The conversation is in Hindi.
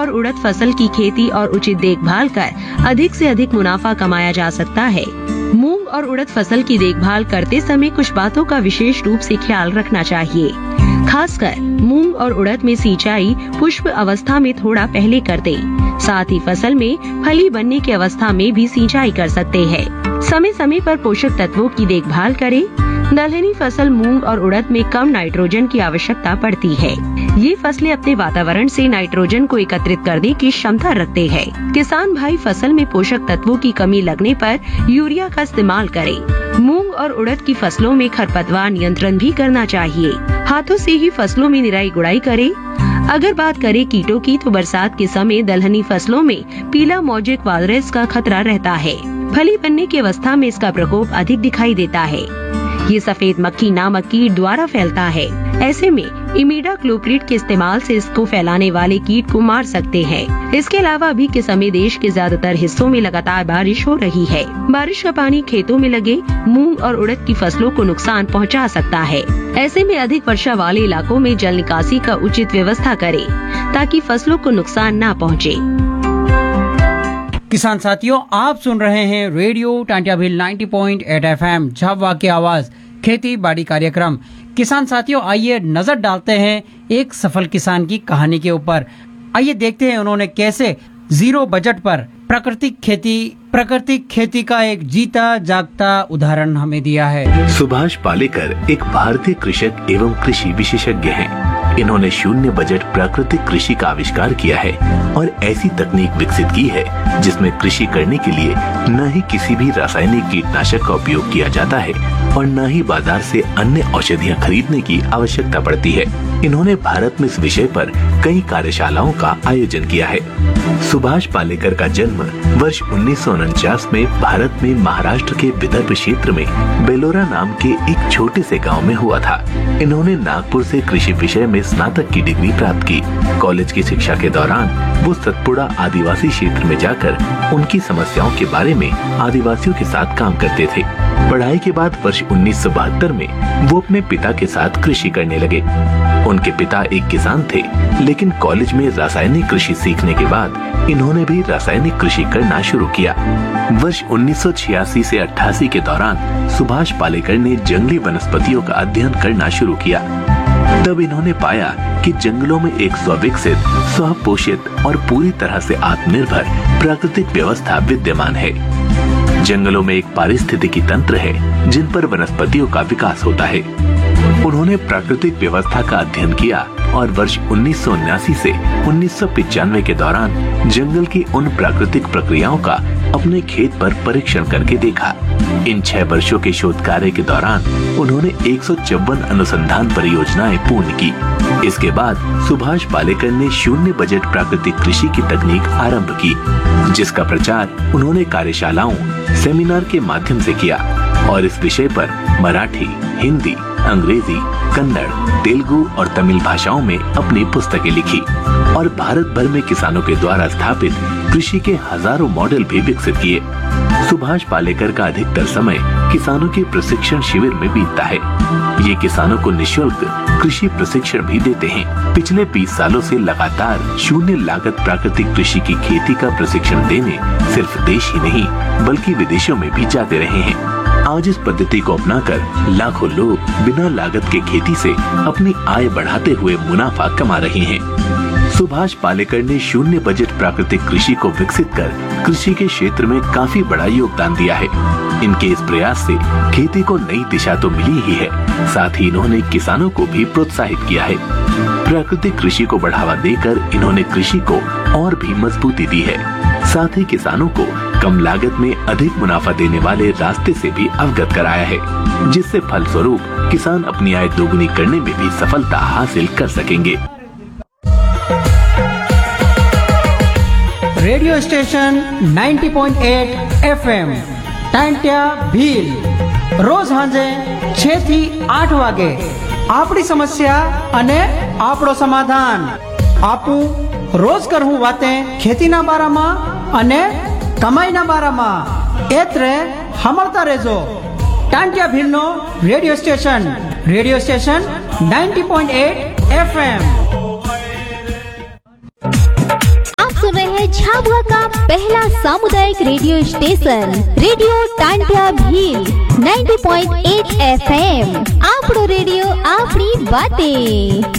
और उड़द फसल की खेती और उचित देखभाल कर अधिक से अधिक मुनाफा कमाया जा सकता है। मूंग और उड़द फसल की देखभाल करते समय कुछ बातों का विशेष रूप से ख्याल रखना चाहिए। खासकर मूंग और उड़द में सिंचाई पुष्प अवस्था में थोड़ा पहले कर दें। साथ ही फसल में फली बनने की अवस्था में भी सिंचाई कर सकते हैं। समय समय पर पोषक तत्वों की देखभाल करें। दलहनी फसल मूंग और उड़द में कम नाइट्रोजन की आवश्यकता पड़ती है। ये फसलें अपने वातावरण से नाइट्रोजन को एकत्रित करने की क्षमता रखते हैं। किसान भाई फसल में पोषक तत्वों की कमी लगने पर यूरिया का इस्तेमाल करें। मूंग और उड़द की फसलों में खरपतवार नियंत्रण भी करना चाहिए। हाथों से ही फसलों में निराई गुड़ाई करें। अगर बात करें कीटों की, तो बरसात के समय दलहनी फसलों में पीला मोजेक वायरस का खतरा रहता है। फली बनने की अवस्था में इसका प्रकोप अधिक दिखाई देता है। ये सफेद मक्खी नामक कीट द्वारा फैलता है। ऐसे में इमिडाक्लोप्रिड के इस्तेमाल से इसको फैलाने वाले कीट को मार सकते हैं। इसके अलावा अभी के समय देश के ज्यादातर हिस्सों में लगातार बारिश हो रही है। बारिश का पानी खेतों में लगे मूंग और उड़द की फसलों को नुकसान पहुंचा सकता है। ऐसे में अधिक वर्षा वाले इलाकों में जल निकासी का उचित व्यवस्था करें ताकि फसलों को नुकसान न पहुंचे। किसान साथियों, आप सुन रहे हैं रेडियो टांटिया भील 90.8 FM झाबुआ की आवाज खेती बाड़ी कार्यक्रम। किसान साथियों, आइए नजर डालते हैं एक सफल किसान की कहानी के ऊपर। आइए देखते हैं उन्होंने कैसे जीरो बजट पर प्राकृतिक खेती का एक जीता जागता उदाहरण हमें दिया है। सुभाष पालेकर एक भारतीय कृषक एवं कृषि विशेषज्ञ हैं। इन्होंने शून्य बजट प्राकृतिक कृषि का आविष्कार किया है और ऐसी तकनीक विकसित की है जिसमें कृषि करने के लिए न ही किसी भी रासायनिक कीटनाशक का उपयोग किया जाता है और न ही बाजार से अन्य औषधियाँ खरीदने की आवश्यकता पड़ती है। इन्होंने भारत में इस विषय पर कई कार्यशालाओं का आयोजन किया है। सुभाष पालेकर का जन्म वर्ष 1949 में भारत में महाराष्ट्र के विदर्भ क्षेत्र में बेलोरा नाम के एक छोटे से गांव में हुआ था। इन्होंने नागपुर से कृषि विषय में स्नातक की डिग्री प्राप्त की। कॉलेज की शिक्षा के दौरान वो सतपुड़ा आदिवासी क्षेत्र में जाकर उनकी समस्याओं के बारे में आदिवासियों के साथ काम करते थे। पढ़ाई के बाद वर्ष 1972 में वो अपने पिता के साथ कृषि करने लगे। उनके पिता एक किसान थे, लेकिन कॉलेज में रासायनिक कृषि सीखने के बाद इन्होंने भी रासायनिक कृषि करना शुरू किया। वर्ष 1986 से 88 के दौरान सुभाष पालेकर ने जंगली वनस्पतियों का अध्ययन करना शुरू किया। तब इन्होंने पाया कि जंगलों में एक स्विकसित, स्वपोषित और पूरी तरह से आत्मनिर्भर प्राकृतिक व्यवस्था विद्यमान है। जंगलों में एक पारिस्थितिकी तंत्र है जिन पर वनस्पतियों का विकास होता है। उन्होंने प्राकृतिक व्यवस्था का अध्ययन किया और वर्ष 1979 से 1995 के दौरान जंगल की उन प्राकृतिक प्रक्रियाओं का अपने खेत पर परीक्षण करके देखा। इन 6 वर्षों के शोध कार्य के दौरान उन्होंने 154 अनुसंधान परियोजनाएं पूर्ण की। इसके बाद सुभाष पालेकर ने शून्य बजट प्राकृतिक कृषि की तकनीक आरंभ की, जिसका प्रचार उन्होंने कार्यशालाओं, सेमिनार के माध्यम से किया और इस विषय पर मराठी, हिंदी, अंग्रेजी, कन्नड़, तेलुगु और तमिल भाषाओं में अपनी पुस्तकें लिखी और भारत भर में किसानों के द्वारा स्थापित कृषि के हजारों मॉडल भी विकसित किए। सुभाष पालेकर का अधिकतर समय किसानों के प्रशिक्षण शिविर में बीतता है। ये किसानों को निःशुल्क कृषि प्रशिक्षण भी देते हैं। पिछले 20 सालों से लगातार शून्य लागत प्राकृतिक कृषि की खेती का प्रशिक्षण देने सिर्फ देश ही नहीं बल्कि विदेशों में भी जाते रहे हैं। आज इस पद्धति को अपनाकर लाखों लोग बिना लागत के खेती से अपनी आय बढ़ाते हुए मुनाफा कमा रहे हैं। सुभाष पालेकर ने शून्य बजट प्राकृतिक कृषि को विकसित कर कृषि के क्षेत्र में काफी बड़ा योगदान दिया है। इनके इस प्रयास से खेती को नई दिशा तो मिली ही है, साथ ही इन्होंने किसानों को भी प्रोत्साहित किया है। प्राकृतिक कृषि को बढ़ावा देकर इन्होंने कृषि को और भी मजबूती दी है। साथ ही किसानों को कम लागत में अधिक मुनाफा देने वाले रास्ते से भी अवगत कराया है, जिससे फलस्वरूप किसान अपनी आय दोगुनी करने में भी सफलता हासिल कर सकेंगे। Radio station 90.8 FM Tantia Bhil रोज हांजे 6 થી 8 વાગે આપણી સમસ્યા અને આપણો સમાધાન આપું રોજ કરવું વાતે ખેતીના બારામાં અને કમાઈના બારામાં એત્રે હમળતા રહેજો Tantia भीलનો radio station 90.8 FM। Jhabua का पहला सामुदायिक radio station radio Tantia Bhil 90.8 FM। आपड़ो radio आपड़ी बातें।